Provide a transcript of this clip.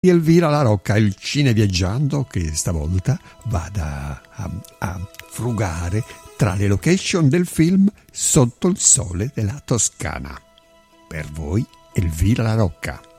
di Elvira La Rocca, il cineviaggiando che stavolta vada a frugare tra le location del film Sotto il sole della Toscana. Per voi Elvira La Rocca.